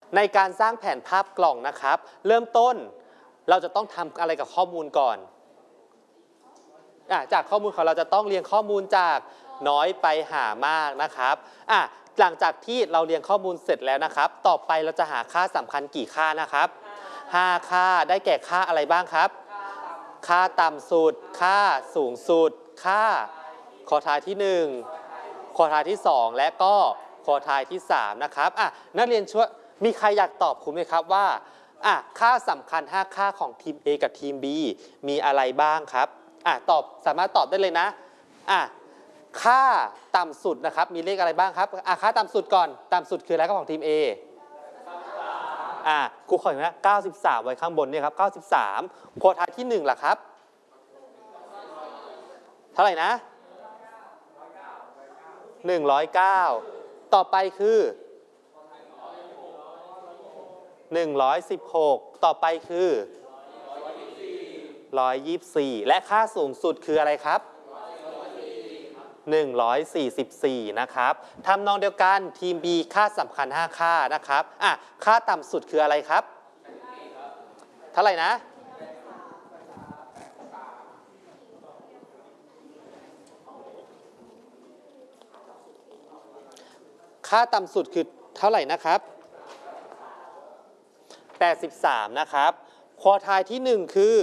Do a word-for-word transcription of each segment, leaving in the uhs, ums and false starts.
ในการสร้างแผนภาพกล่องนะครับเริ่มต้นเราจะต้องทำอะไรกับข้อมูลก่อนอ่ะจากข้อมูลของเราจะต้องเรียงข้อมูลจากน้อยไปหามากนะครับอ่ะหลังจากที่เราเรียงข้อมูลเสร็จแล้วนะครับต่อไปเราจะหาค่าสำคัญกี่ค่านะครับห้าค่าได้แก่ค่าอะไรบ้างครับค่าต่ำสุดค่าสูงสุดค่าคอทายที่หนึ่งคอทายที่สองและก็คอทายที่สามนะครับอ่ะนักเรียนช่วยมีใครอยากตอบครูไหมครับว่าอ่ะค่าสำคัญห้าค่าของทีม A กับทีม B มีอะไรบ้างครับอ่ะตอบสามารถตอบได้เลยนะอ่ะค่าต่ำสุดนะครับมีเลขอะไรบ้างครับอ่ะค่าต่ำสุดก่อนต่ำสุดคืออะไรครับของทีม A อ่ะครูขออย่างนี้นะเก้าสิบสามไว้ข้างบนเนี่ยครับเก้าสิบสามคอทายที่หนึ่งล่ะครับเท่าไหร่นะหนึ่งร้อยเก้าต่อไปคือหนึ่งร้อยสิบหกต่อไปคือหนึ่งร้อยยี่สิบสี่และค่าสูงสุดคืออะไรครับหนึ่งร้อยสี่สิบสี่นะครับทำนองเดียวกันทีม B ค่าสำคัญห้าค่านะครับอ่ะค่าต่ำสุดคืออะไรครับเท่าไหร่นะค่าต่ำสุดคือเท่าไหร่นะครับแปดสิบสามนะครับควอไทล์ที่หนึ่งคือ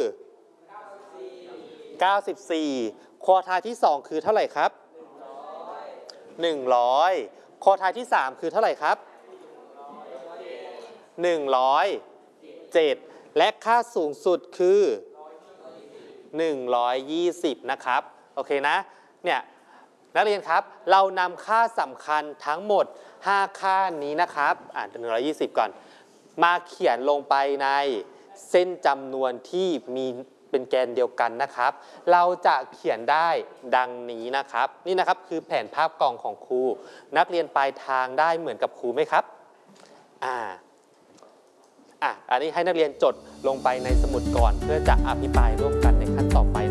เก้าสิบสี่ควอไทล์ที่สองคือเท่าไหร่ครับหนึ่งร้อยควอไทล์ที่สามคือเท่าไหร่ครับหนึ่งร้อยเจ็ดและค่าสูงสุดคือหนึ่งร้อยยี่สิบนะครับโอเคนะเนี่ยนักเรียนครับเรานำค่าสำคัญทั้งหมดห้าค่านี้นะครับอ่านหนึ่งร้อยยี่สิบก่อนมาเขียนลงไปในเส้นจำนวนที่มีเป็นแกนเดียวกันนะครับเราจะเขียนได้ดังนี้นะครับนี่นะครับคือแผนภาพกล่องของครูนักเรียนปลายทางได้เหมือนกับครูไหมครับอ่าอ่ะอันนี้ให้นักเรียนจดลงไปในสมุดก่อนเพื่อจะอภิปรายร่วมกันในขั้นต่อไป